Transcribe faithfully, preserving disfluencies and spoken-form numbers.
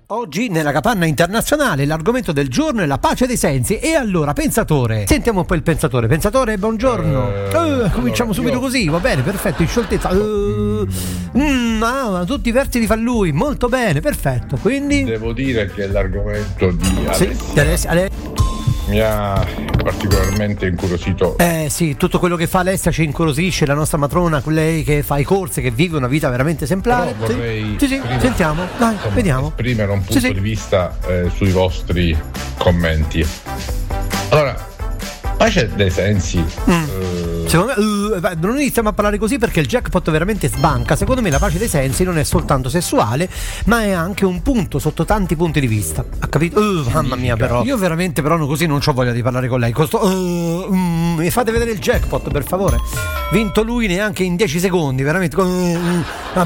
Oggi nella capanna internazionale l'argomento del giorno è la pace dei sensi. E allora, pensatore, sentiamo un po' il pensatore. Pensatore, buongiorno. Eh, uh, cominciamo allora, subito io... così, va bene, perfetto, in scioltezza. Uh, mm, ah, tutti i versi li fa lui, molto bene, perfetto. Quindi devo dire che l'argomento di Alessia, sì, Alessia, Alessia. mi ha particolarmente incuriosito. Eh sì, tutto quello che fa Alessia ci incuriosisce, la nostra matrona, lei che fa i corsi, che vive una vita veramente esemplare. Però vorrei sì, sì, sì, sentiamo, dai, insomma, vediamo. Esprimere un punto sì, di sì. vista eh, sui vostri commenti. Allora, pace dei sensi. Mm. Eh... Secondo me, uh, non iniziamo a parlare così perché il jackpot veramente sbanca. Secondo me la pace dei sensi non è soltanto sessuale, ma è anche un punto sotto tanti punti di vista. Ha capito? Uh, mamma mia, però. Io veramente, però, così non c'ho voglia di parlare con lei. Costo, uh, mm, mi fate vedere il jackpot, per favore. Vinto lui neanche in dieci secondi, veramente. Uh,